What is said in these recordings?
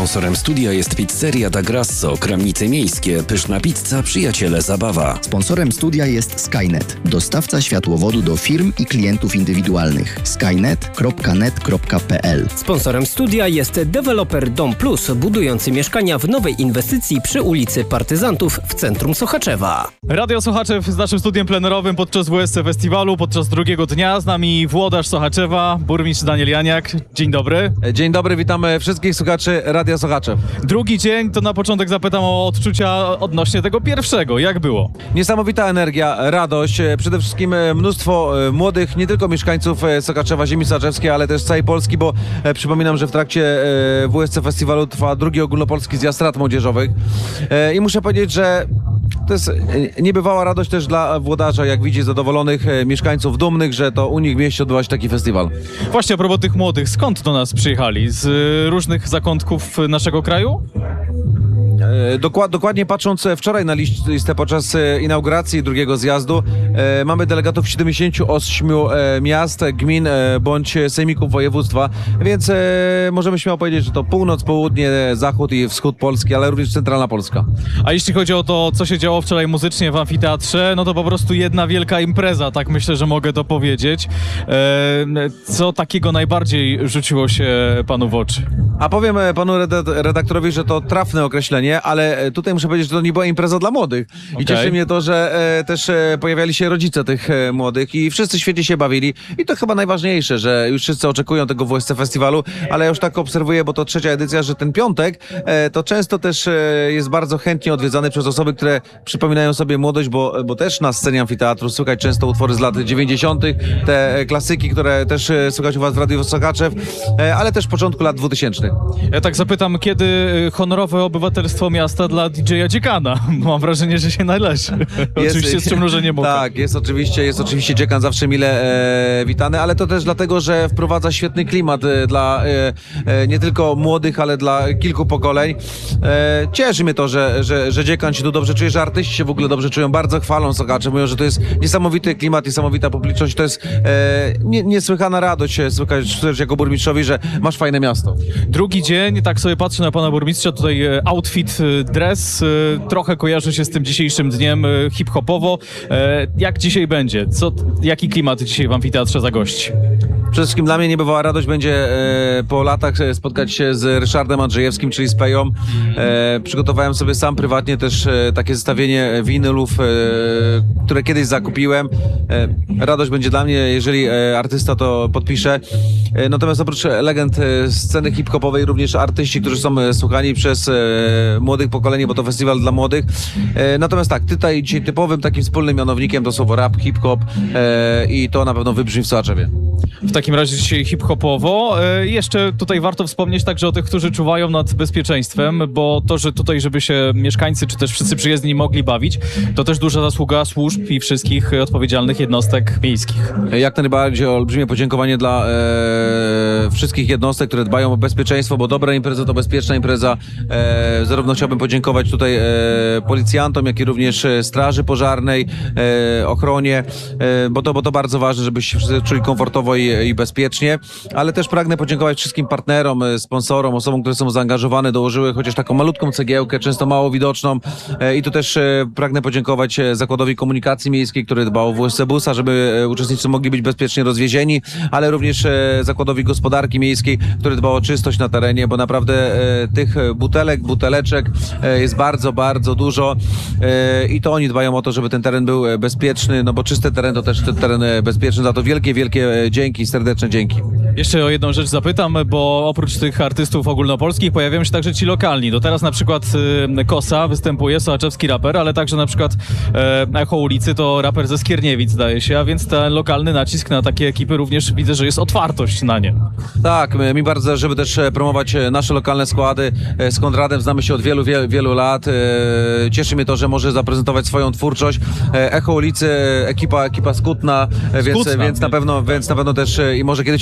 Sponsorem studia jest Pizzeria da Grasso, Kramnice Miejskie, pyszna pizza, przyjaciele zabawa. Sponsorem studia jest Skynet, dostawca światłowodu do firm i klientów indywidualnych. skynet.net.pl. Sponsorem studia jest deweloper Dom Plus, budujący mieszkania w nowej inwestycji przy ulicy Partyzantów w centrum Sochaczewa. Radio Sochaczew z naszym studiem plenerowym podczas WSC Festiwalu, podczas drugiego dnia. Z nami włodarz Sochaczewa, burmistrz Daniel Janiak. Dzień dobry. Dzień dobry, witamy wszystkich słuchaczy Radia Sochaczew. Drugi dzień, to na początek zapytam o odczucia odnośnie tego pierwszego. Jak było? Niesamowita energia, radość, przede wszystkim mnóstwo młodych, nie tylko mieszkańców Sochaczewa, ziemi sochaczewskiej, ale też całej Polski, bo przypominam, że w trakcie WSC Festiwalu trwa drugi ogólnopolski zjazd rad młodzieżowych i muszę powiedzieć, że to jest niebywała radość też dla włodarza, jak widzi zadowolonych mieszkańców, dumnych, że to u nich w mieście odbywa się taki festiwal. Właśnie a propos tych młodych, skąd do nas przyjechali? Z różnych zakątków naszego kraju? Dokładnie patrząc wczoraj na listę podczas inauguracji drugiego zjazdu, mamy delegatów 78 miast, gmin bądź sejmików województwa, więc możemy śmiało powiedzieć, że to północ, południe, zachód i wschód Polski, ale również centralna Polska. A jeśli chodzi o to, co się działo wczoraj muzycznie w amfiteatrze, no to po prostu jedna wielka impreza, tak myślę, że mogę to powiedzieć. Co takiego najbardziej rzuciło się panu w oczy? A powiem panu redaktorowi, że to trafne określenie, ale tutaj muszę powiedzieć, że to nie była impreza dla młodych. I cieszy mnie to, że też pojawiali się rodzice tych młodych i wszyscy świetnie się bawili. I to chyba najważniejsze, że już wszyscy oczekują tego WSC Festiwalu, ale ja już tak obserwuję, bo to trzecia edycja, że ten piątek to często też jest bardzo chętnie odwiedzany przez osoby, które przypominają sobie młodość, bo też na scenie amfiteatru słychać często utwory z lat 90., te klasyki, które też słychać u was w Radiu Sochaczew, ale też początku lat 2000. Ja tak zapytam, kiedy honorowe obywatelstwo miasta dla DJ-a Dziekana? Mam wrażenie, że się należy. Oczywiście z przymrużeniem oka. Tak, jest oczywiście Dziekan zawsze mile witany, ale to też dlatego, że wprowadza świetny klimat dla nie tylko młodych, ale dla kilku pokoleń. Cieszy mnie to, że Dziekan się tu dobrze czuje, że artyści się w ogóle dobrze czują, bardzo chwalą Sochaczew, mówią, że to jest niesamowity klimat, niesamowita publiczność, to jest niesłychana radość słychać jako burmistrzowi, że masz fajne miasto. Drugi dzień, tak sobie patrzę na pana burmistrza, tutaj outfit, dres, trochę kojarzy się z tym dzisiejszym dniem hip-hopowo. Jak dzisiaj będzie? Jaki klimat dzisiaj w amfiteatrze zagości? Przede wszystkim dla mnie niebywała radość będzie po latach spotkać się z Ryszardem Andrzejewskim, czyli z Peją. Przygotowałem sobie sam prywatnie też takie zestawienie winylów, które kiedyś zakupiłem. Radość będzie dla mnie, jeżeli artysta to podpisze. Natomiast oprócz legend sceny hip-hopowej również artyści, którzy są słuchani przez młodych pokolenie, bo to festiwal dla młodych. Natomiast tak, tutaj dzisiaj typowym takim wspólnym mianownikiem to słowo rap, hip-hop i to na pewno wybrzmi w Sochaczewie. W takim razie dzisiaj hip-hopowo. Jeszcze tutaj warto wspomnieć także o tych, którzy czuwają nad bezpieczeństwem, bo to, że tutaj, żeby się mieszkańcy, czy też wszyscy przyjezdni mogli bawić, to też duża zasługa służb i wszystkich odpowiedzialnych jednostek miejskich. Jak najbardziej olbrzymie podziękowanie dla wszystkich jednostek, które dbają o bezpieczeństwo, bo dobra impreza to bezpieczna impreza. Zarówno chciałbym podziękować tutaj policjantom, jak i również straży pożarnej, ochronie, bo to bardzo ważne, żebyście się wszyscy czuli komfortowo i bezpiecznie, ale też pragnę podziękować wszystkim partnerom, sponsorom, osobom, które są zaangażowane, dołożyły chociaż taką malutką cegiełkę, często mało widoczną i tu też pragnę podziękować Zakładowi Komunikacji Miejskiej, który dbał o WSC Busa, żeby uczestnicy mogli być bezpiecznie rozwiezieni, ale również Zakładowi Gospodarki Miejskiej, który dbał o czystość na terenie, bo naprawdę tych buteleczek jest bardzo, bardzo dużo i to oni dbają o to, żeby ten teren był bezpieczny, no bo czysty teren to też teren bezpieczny, za to wielkie dzięki, serdeczne dzięki. Jeszcze o jedną rzecz zapytam, bo oprócz tych artystów ogólnopolskich pojawiają się także ci lokalni. Do teraz na przykład Kosa występuje, sochaczewski raper, ale także na przykład Echo Ulicy to raper ze Skierniewic, zdaje się, a więc ten lokalny nacisk na takie ekipy również widzę, że jest otwartość na nie. Tak, mi bardzo zależy, żeby też promować nasze lokalne składy. Z Konradem znamy się od wielu lat. Cieszy mnie to, że może zaprezentować swoją twórczość. Echo Ulicy, ekipa Skutna, więc na pewno też i może kiedyś odwiedzą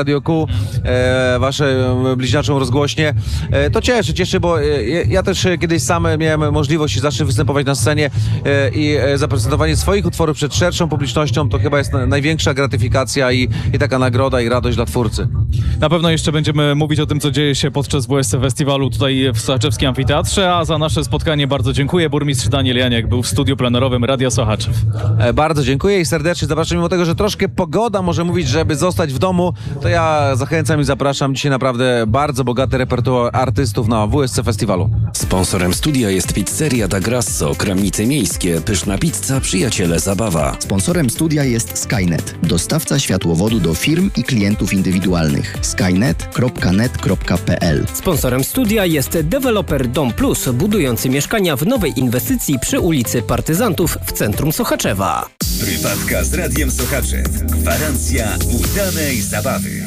Radio Q, wasze bliźniaczą rozgłośnie. To cieszy, bo ja też kiedyś sam miałem możliwość i zacznę występować na scenie i zaprezentowanie swoich utworów przed szerszą publicznością to chyba jest największa gratyfikacja i taka nagroda i radość dla twórcy. Na pewno jeszcze będziemy mówić o tym, co dzieje się podczas WSC Festiwalu tutaj w Sochaczewskim Amfiteatrze, a za nasze spotkanie bardzo dziękuję. Burmistrz Daniel Janiak był w studiu plenerowym Radia Sochaczew. Bardzo dziękuję i serdecznie zapraszam, mimo tego, że troszkę pogoda może mówić, żeby zostać w domu, to ja zachęcam i zapraszam. Dzisiaj naprawdę bardzo bogaty repertuar artystów na WSC Festiwalu. Sponsorem studia jest pizzeria da Grasso, Kramnice Miejskie, pyszna pizza, przyjaciele zabawa. Sponsorem studia jest Skynet, dostawca światłowodu do firm i klientów indywidualnych. skynet.net.pl. Sponsorem studia jest deweloper Dom Plus, budujący mieszkania w nowej inwestycji przy ulicy Partyzantów w centrum Sochaczewa. Prywatka z Radiem Sochaczew. Gwarancja udanej zabawy.